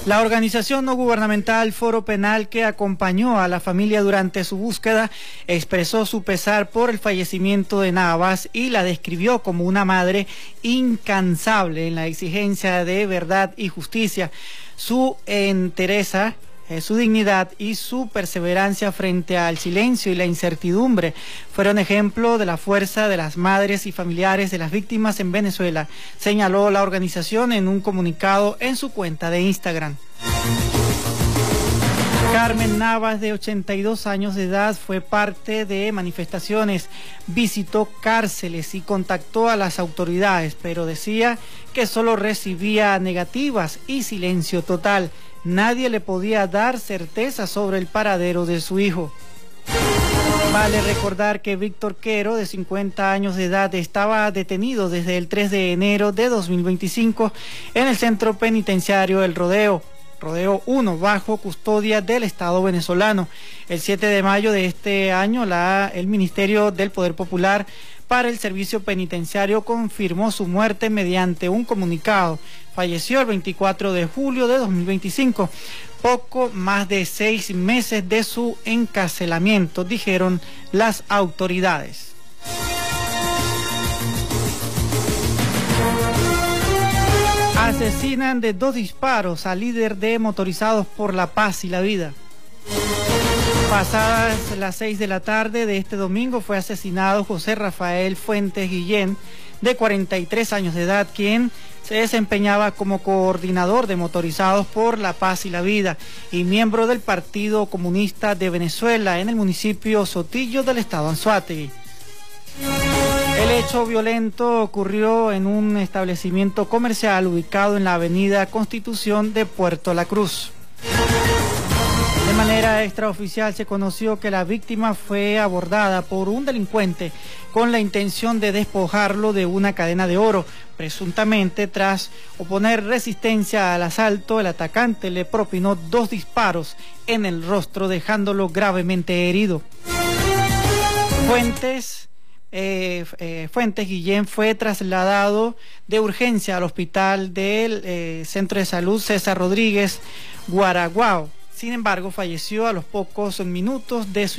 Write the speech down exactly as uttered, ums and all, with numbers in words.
La organización no gubernamental Foro Penal, que acompañó a la familia durante su búsqueda, expresó su pesar por el fallecimiento de Navas y la describió como una madre incansable en la exigencia de verdad y justicia. Su entereza, eh, su dignidad y su perseverancia frente al silencio y la incertidumbre fueron ejemplo de la fuerza de las madres y familiares de las víctimas en Venezuela, señaló la organización en un comunicado en su cuenta de Instagram. Carmen Navas, de ochenta y dos años de edad, fue parte de manifestaciones, visitó cárceles y contactó a las autoridades, pero decía que solo recibía negativas y silencio total. Nadie le podía dar certeza sobre el paradero de su hijo. Vale recordar que Víctor Quero, de cincuenta años de edad, estaba detenido desde el tres de enero de dos mil veinticinco en el centro penitenciario El Rodeo. Rodeo uno, bajo custodia del Estado venezolano. El siete de mayo de este año, la, el Ministerio del Poder Popular para el Servicio Penitenciario confirmó su muerte mediante un comunicado. Falleció el veinticuatro de julio de dos mil veinticinco, poco más de seis meses de su encarcelamiento, dijeron las autoridades. Asesinan de dos disparos al líder de Motorizados por la Paz y la Vida. Pasadas las seis de la tarde de este domingo fue asesinado José Rafael Fuentes Guillén, de cuarenta y tres años de edad, quien se desempeñaba como coordinador de Motorizados por la Paz y la Vida y miembro del Partido Comunista de Venezuela en el municipio Sotillo del estado Anzoátegui. El hecho violento ocurrió en un establecimiento comercial ubicado en la avenida Constitución de Puerto La Cruz. De manera extraoficial se conoció que la víctima fue abordada por un delincuente con la intención de despojarlo de una cadena de oro. Presuntamente, tras oponer resistencia al asalto, el atacante le propinó dos disparos en el rostro, dejándolo gravemente herido. Fuentes... Eh, eh, Fuentes Guillén fue trasladado de urgencia al hospital del eh, Centro de Salud César Rodríguez Guaraguao. Sin embargo, falleció a los pocos minutos de su